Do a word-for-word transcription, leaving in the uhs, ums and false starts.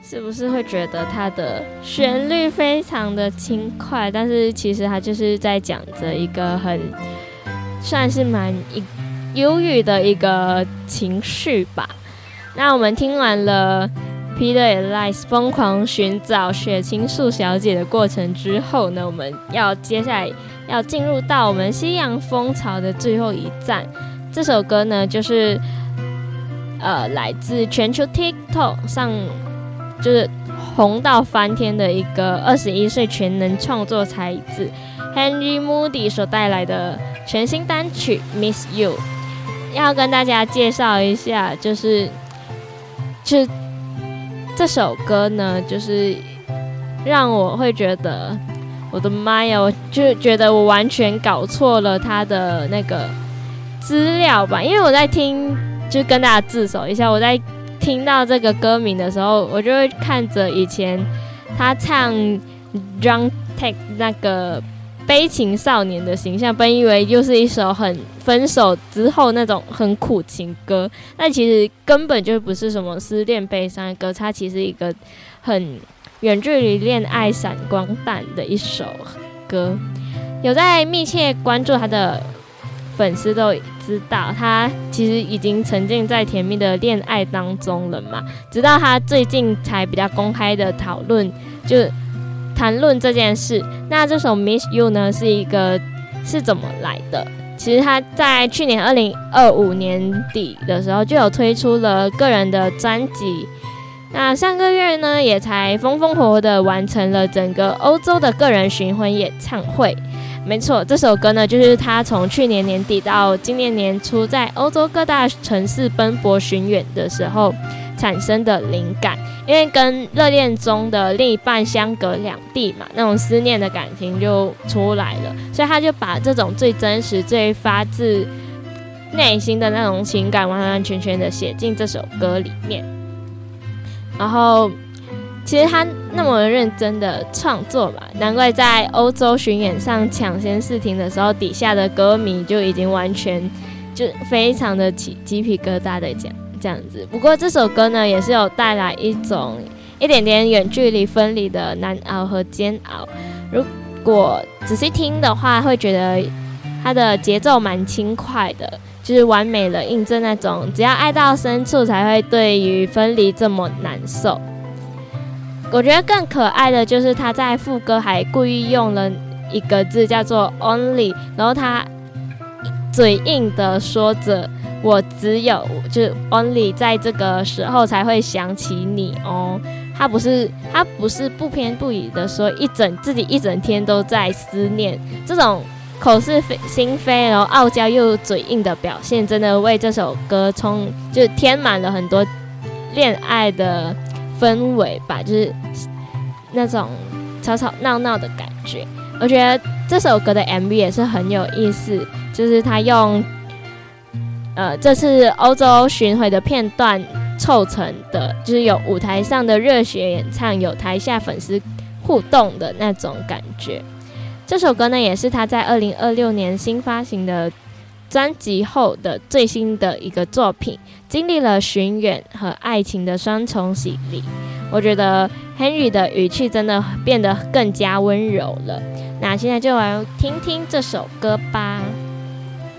是不是会觉得它的旋律非常的轻快？但是其实它就是在讲着一个很算是蛮忧郁的一个情绪吧。那我们听完了 Peter Elias 疯狂寻找血清素小姐的过程之后呢，我们要接下来要进入到我们西洋风潮的最后一站。这首歌呢，就是呃来自全球 TikTok 上就是红到翻天的一个二十一岁全能创作才子 Henry Moody 所带来的全新单曲 Miss You。 要跟大家介绍一下，就是就是这首歌呢，就是让我会觉得我的妈呀，我就觉得我完全搞错了他的那个资料吧。因为我在听，就跟大家自首一下，我在听到这个歌名的时候，我就会看着以前他唱 Drunk Tank 那个悲情少年的形象，本以为又是一首很分手之后那种很苦情歌，但其实根本就不是什么失恋悲伤的歌，它其实一个很远距离恋爱闪光弹的一首歌。有在密切关注他的粉丝都知道，他其实已经沉浸在甜蜜的恋爱当中了嘛。直到他最近才比较公开的讨论，就谈论这件事。那这首 Miss You 呢，是一个是怎么来的？其实他在去年二零二五年底的时候就有推出了个人的专辑。那上个月呢，也才风风火火的完成了整个欧洲的个人巡回演唱会。没错，这首歌呢，就是他从去年年底到今年年初，在欧洲各大城市奔波巡演的时候产生的灵感。因为跟热恋中的另一半相隔两地嘛，那种思念的感情就出来了，所以他就把这种最真实、最发自内心的那种情感，完完全全的写进这首歌里面。然后其实他那么认真的创作嘛，难怪在欧洲巡演上抢先试听的时候，底下的歌迷就已经完全就非常的起鸡皮疙瘩的讲这样子。不过这首歌呢，也是有带来一种一点点远距离分离的难熬和煎熬。如果仔细听的话，会觉得它的节奏蛮轻快的，就是完美的印证那种只要爱到深处才会对于分离这么难受。我觉得更可爱的就是他在副歌还故意用了一个字叫做 only， 然后他嘴硬的说着我只有就是 only 在这个时候才会想起你哦。他不是他不是不偏不倚的说一整自己一整天都在思念，这种口是心非然后傲娇又嘴硬的表现，真的为这首歌充就填满了很多恋爱的氛围吧，就是那种吵吵闹闹的感觉。我觉得这首歌的 M V 也是很有意思，就是他用呃这次欧洲巡回的片段凑成的，就是有舞台上的热血演唱，有台下粉丝互动的那种感觉。这首歌呢，也是他在二零二六年新发行的专辑后的最新的一个作品，经历了巡演和爱情的双重洗礼。我觉得 Henry 的语气真的变得更加温柔了。那现在就来听听这首歌吧。